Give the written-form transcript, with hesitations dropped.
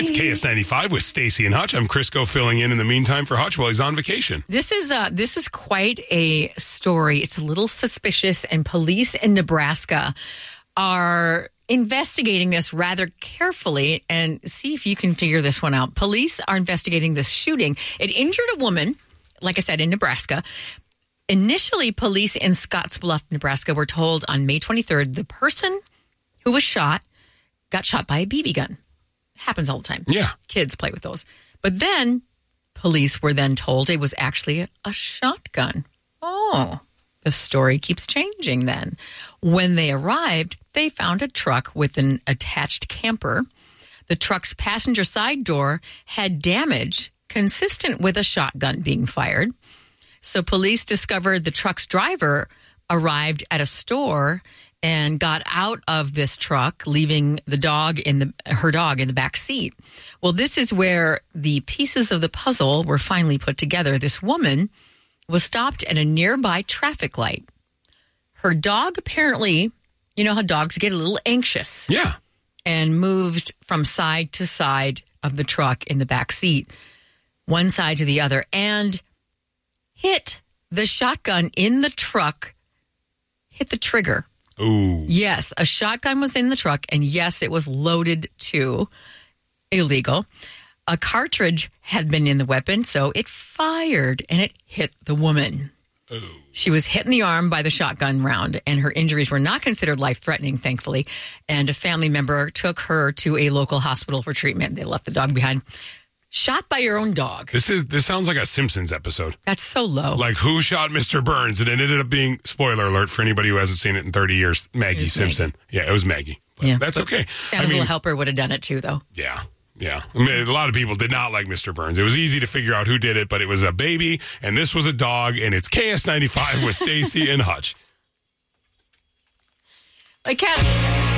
It's KS95 with Stacy and Hutch. I'm Crisco filling in the meantime for Hutch while he's on vacation. This is quite a story. It's a little suspicious, and police in Nebraska are investigating this rather carefully, and see if you can figure this one out. Police are investigating this shooting. It injured a woman, like I said, in Nebraska. Initially, police in Scottsbluff, Nebraska were told on May 23rd the person who was shot got shot by a BB gun. Happens all the time. Yeah. Kids play with those. But then police were then told it was actually a shotgun. Oh, the story keeps changing then. When they arrived, they found a truck with an attached camper. The truck's passenger side door had damage consistent with a shotgun being fired. So police discovered the truck's driver arrived at a store and got out of this truck, leaving her dog in the back seat. Well, this is where the pieces of the puzzle were finally put together. This woman was stopped at a nearby traffic light. Her dog apparently, you know how dogs get a little anxious. Yeah. And moved from side to side of the truck in the back seat, one side to the other, and hit the shotgun in the truck, hit the trigger. Ooh. Yes, a shotgun was in the truck, and yes, it was loaded too. Illegal. A cartridge had been in the weapon, so it fired, and it hit the woman. Ooh. She was hit in the arm by the shotgun round, and her injuries were not considered life-threatening, thankfully, and a family member took her to a local hospital for treatment. They left the dog behind. Shot by your own dog. This sounds like a Simpsons episode. That's so low. Like, who shot Mr. Burns? And it ended up being, spoiler alert for anybody who hasn't seen it in 30 years, Maggie Simpson. Maggie. Yeah, it was Maggie. But yeah, that's okay. Santa's little helper would have done it too, though. Yeah. Yeah. I mean, a lot of people did not like Mr. Burns. It was easy to figure out who did it, but it was a baby, and this was a dog, and it's KS95 with Stacy and Hutch. I can't.